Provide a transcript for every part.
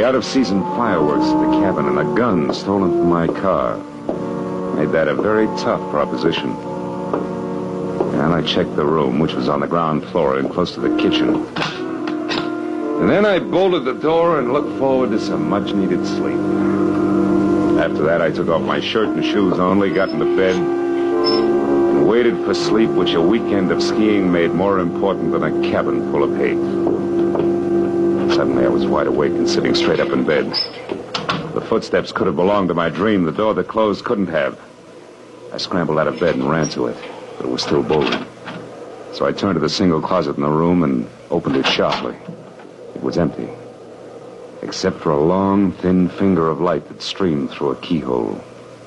Out-of-season fireworks at the cabin and a gun stolen from my car made that a very tough proposition. And I checked the room, which was on the ground floor and close to the kitchen. And then I bolted the door and looked forward to some much-needed sleep. After that, I took off my shirt and shoes only, got into bed, and waited for sleep, which a weekend of skiing made more important than a cabin full of hate. Suddenly, I was wide awake and sitting straight up in bed. The footsteps could have belonged to my dream. The door that closed couldn't have. I scrambled out of bed and ran to it, but it was still bolted. So I turned to the single closet in the room and opened it sharply. It was empty, except for a long, thin finger of light that streamed through a keyhole.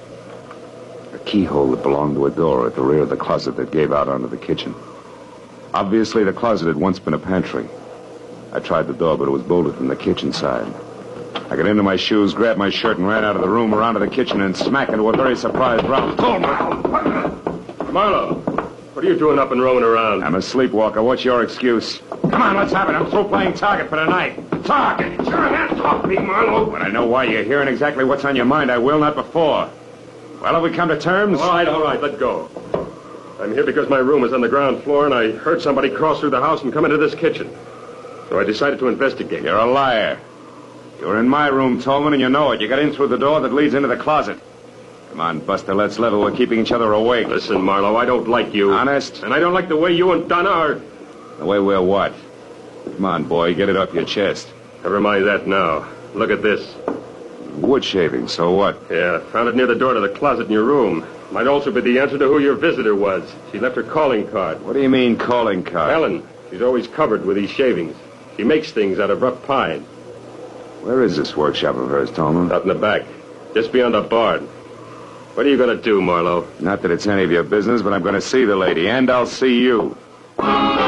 A keyhole that belonged to a door at the rear of the closet that gave out onto the kitchen. Obviously, the closet had once been a pantry. I tried the door, but it was bolted from the kitchen side. I got into my shoes, grabbed my shirt, and ran out of the room, around to the kitchen, and smack into a very surprised Ralph Coleman. Marlowe, what are you doing up and roaming around? I'm a sleepwalker. What's your excuse? Come on, let's have it. I'm through playing target for tonight. Talk! Sure, hands off me, Marlowe. When I know why you're here and exactly what's on your mind, I will, not before. Well, have we come to terms? All right, let go. I'm here because my room is on the ground floor, and I heard somebody cross through the house and come into this kitchen. So I decided to investigate. You're a liar. You were in my room, Tolman, and you know it. You got in through the door that leads into the closet. Come on, Buster, let's level. We're keeping each other awake. Listen, Marlowe, I don't like you. Honest? And I don't like the way you and Donna are... The way we're what? Come on, boy, get it off your chest. Never mind that now. Look at this. Wood shaving, so what? Yeah, found it near the door to the closet in your room. Might also be the answer to who your visitor was. She left her calling card. What do you mean, calling card? Ellen. She's always covered with these shavings. She makes things out of rough pine. Where is this workshop of hers, Tolman? Out in the back, just beyond the barn. What are you going to do, Marlowe? Not that it's any of your business, but I'm going to see the lady, and I'll see you.